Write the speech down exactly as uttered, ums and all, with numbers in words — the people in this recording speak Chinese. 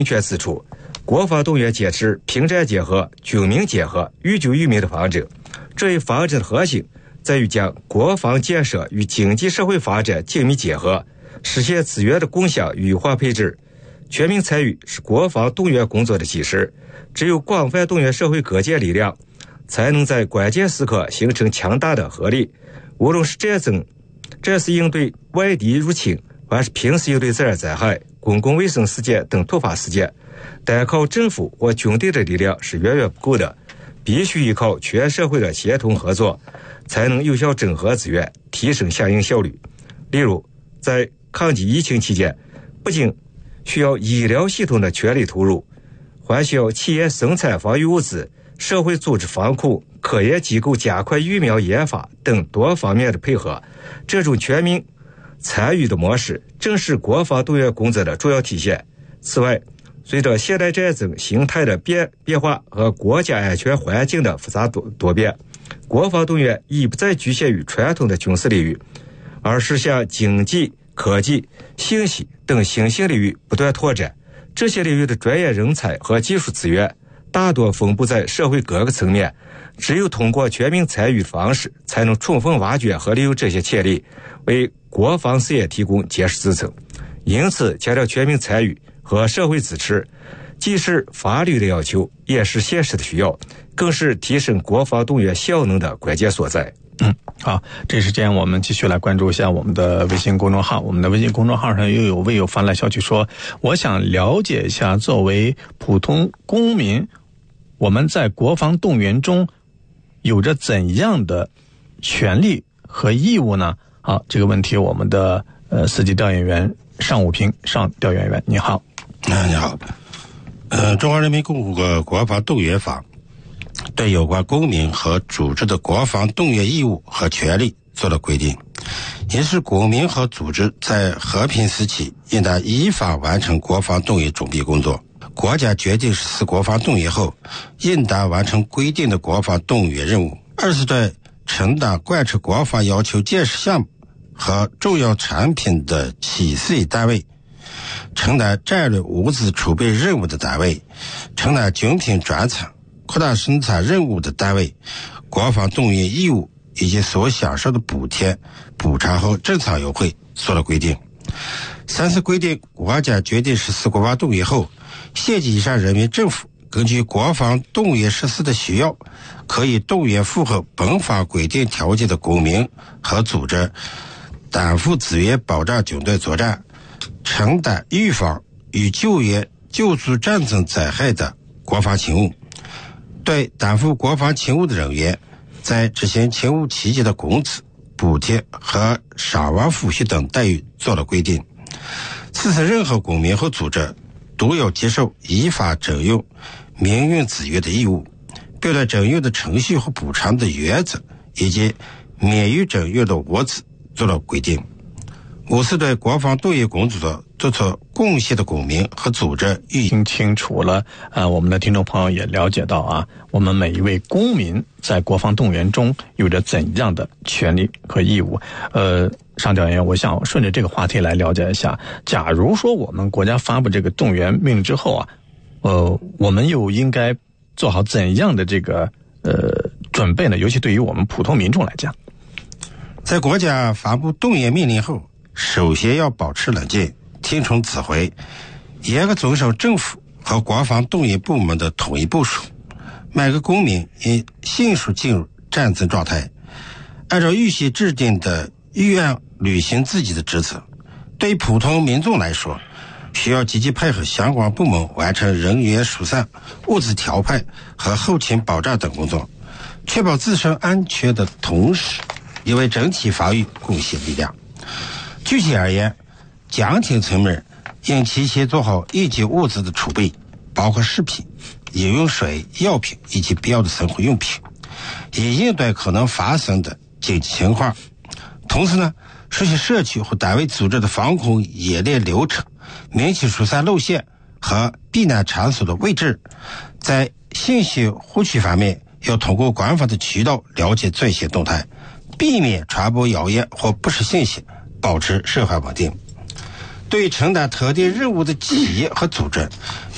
明确指出，国防动员坚持平战结合、军民结合、寓救于民的方针。这一方针的核心在于将国防建设与经济社会发展紧密结合，实现资源的共享与有效配置。全民参与是国防动员工作的基石，只有广泛动员社会各界力量，才能在关键时刻形成强大的合力。无论是战争、战时应对外敌入侵，还是平时应对自然灾害、公共卫生事件等突发事件，单靠政府或军队的力量是远远不够的，必须依靠全社会的协同合作，才能有效整合资源，提升相应效率。例如，在抗击疫情期间，不仅需要医疗系统的全力投入，还需要企业生产防御物资、社会组织防控、科研机构加快疫苗研发等多方面的配合。这种全民参与的模式正是国防动员工作的重要体现。此外，随着现代战争形态的变变化和国家安全环境的复杂多多变，国防动员已不再局限于传统的军事领域，而是向经济、科技、信息等新兴领域不断拓展。这些领域的专业人才和技术资源大多分布在社会各个层面，只有通过全民参与的方式，才能充分挖掘和利用这些潜力，为国防事业提供坚实支撑。因此，强调全民参与和社会支持，既是法律的要求，也是现实的需要，更是提升国防动员效能的关键所在。 嗯，好，这时间我们继续来关注一下我们的微信公众号。我们的微信公众号上又有微友发来消息说，我想了解一下，作为普通公民，我们在国防动员中有着怎样的权利和义务呢？好，这个问题我们的呃四级调研员尚武平尚调研员，你好。 啊，你好。呃，中华人民共和国国防动员法对有关公民和组织的国防动员义务和权利做了规定，也是公民和组织在和平时期应当依法完成国防动员准备工作。国家决定实施国防动员后，应当完成规定的国防动员任务。二是对承担贯彻国防要求建设项目和重要产品的企事业单位，承担战略物资储备任务的单位，承担军品专产、扩大生产任务的单位，国防动员义务以及所享受的补贴、补偿和政策优惠做了规定。三是规定国家决定实施国防动员后，县级以上人民政府根据国防动员实施的需要，可以动员符合本法规定条件的公民和组织，担负资源保障军队作战，承担预防与救援救助战争灾害的国防勤务。对担负国防勤务的人员，在执行勤务期间的工资、补贴和伤亡抚恤等待遇做了规定。四是任何公民和组织都要接受依法征用民用资源的义务，并对征用的程序和补偿的原则以及免于征用的物资做了规定。五是对国防动员工作做出贡献的公民和组织予以听清楚了。呃，我们的听众朋友也了解到啊，我们每一位公民在国防动员中有着怎样的权利和义务。呃，尚调研员，我想顺着这个话题来了解一下，假如说我们国家发布这个动员命令之后啊，呃，我们又应该做好怎样的这个呃准备呢？尤其对于我们普通民众来讲， 在国家发布动员命令后，首先要保持冷静，听从指挥，严格遵守政府和国防动员部门的统一部署。每个公民应迅速进入战争状态，按照预先制定的预案履行自己的职责。对于普通民众来说，需要积极配合相关部门完成人员疏散、物资调配和后勤保障等工作，确保自身安全的同时，也为整体防御贡献力量。具体而言，家庭层面应提前做好应急物资的储备，包括食品、饮用水、药品以及必要的生活用品，以应对可能发生的紧急情况。同时呢，熟悉社区和单位组织的防控演练流程，明确疏散路线和避难场所的位置。在信息获取方面，要通过官方的渠道了解最新动态，避免传播谣言或不实信息，保持社会稳定。对于承担特定任务的企业和组织，